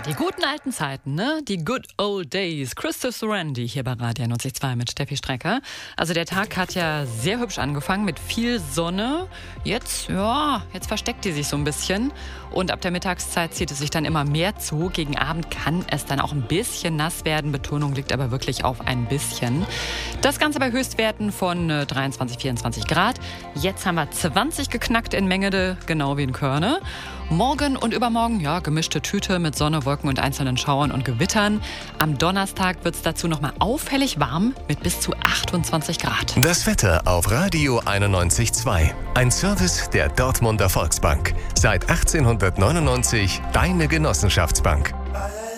Die guten alten Zeiten, ne? Die good old days. Christoph Sorandi hier bei Radio 92 mit Steffi Strecker. Also der Tag hat ja sehr hübsch angefangen mit viel Sonne. Jetzt versteckt die sich so ein bisschen. Und ab der Mittagszeit zieht es sich dann immer mehr zu. Gegen Abend kann es dann auch ein bisschen nass werden. Betonung liegt aber wirklich auf ein bisschen. Das Ganze bei Höchstwerten von 23, 24 Grad. Jetzt haben wir 20 geknackt in Mengede, genau wie in Körne. Morgen und übermorgen, gemischte Tüte mit Sonne, Wolken und einzelnen Schauern und Gewittern. Am Donnerstag wird es dazu nochmal auffällig warm mit bis zu 28 Grad. Das Wetter auf Radio 91.2. Ein Service der Dortmunder Volksbank. Seit 1899 deine Genossenschaftsbank.